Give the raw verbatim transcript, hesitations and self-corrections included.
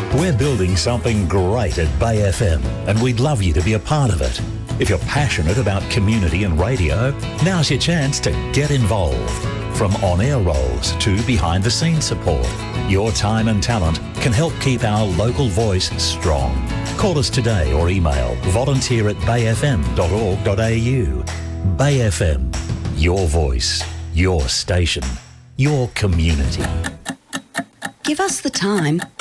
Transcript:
We're building something great at Bay F M, and we'd love you to be a part of it. If you're passionate about community and radio, now's your chance to get involved. From on-air roles to behind-the-scenes support, your time and talent can help keep our local voice strong. Call us today or email volunteer at bay f m dot org dot a u. Bay F M, your voice, your station, your community. Give us the time